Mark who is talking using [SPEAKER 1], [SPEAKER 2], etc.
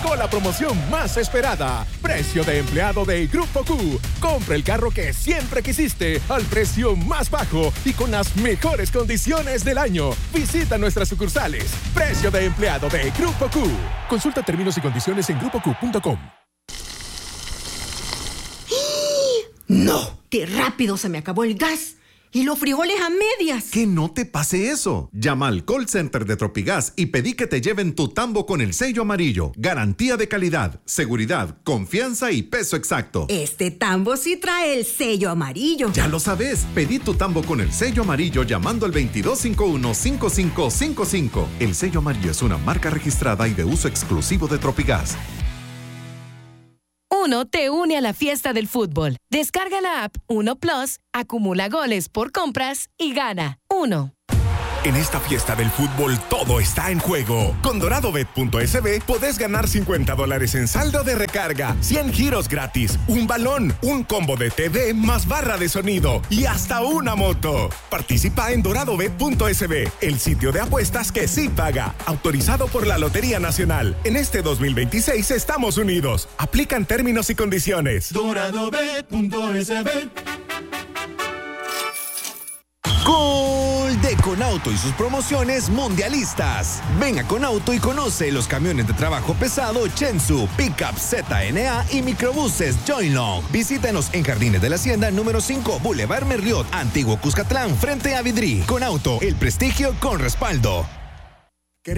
[SPEAKER 1] llegó la promoción más esperada. Precio de empleado de Grupo Q. Compra el carro que siempre quisiste al precio más bajo y con las mejores condiciones del año. Visita nuestras sucursales. Precio de empleado de Grupo Q. Consulta términos y condiciones en grupoq.com.
[SPEAKER 2] ¡No! ¡Qué rápido se me acabó el gas! ¡Y los frijoles a medias!
[SPEAKER 3] Que no te pase eso. Llama al call center de Tropigas y pedí que te lleven tu tambo con el sello amarillo. Garantía de calidad, seguridad, confianza y peso exacto.
[SPEAKER 2] Este tambo sí trae el sello amarillo.
[SPEAKER 3] Ya lo sabes. Pedí tu tambo con el sello amarillo llamando al 2251-5555. El sello amarillo es una marca registrada y de uso exclusivo de Tropigas.
[SPEAKER 4] Uno te une a la fiesta del fútbol. Descarga la app Uno Plus, acumula goles por compras y gana. Uno.
[SPEAKER 1] En esta fiesta del fútbol todo está en juego. Con doradobet.sb podés ganar $50 en saldo de recarga, 100 giros gratis, un balón, un combo de TV más barra de sonido y hasta una moto. Participa en doradobet.sb, el sitio de apuestas que sí paga. Autorizado por la Lotería Nacional. En este 2026 estamos unidos. Aplican términos y condiciones.
[SPEAKER 5] doradobet.sb.
[SPEAKER 6] Gol de Conauto y sus promociones mundialistas. Ven a Conauto y conoce los camiones de trabajo pesado Chensu, Pickup ZNA y microbuses Joylong. Visítanos en Jardines de la Hacienda número 5, Boulevard Merliot, Antiguo Cuscatlán, frente a Vidrí. Conauto, el prestigio con respaldo.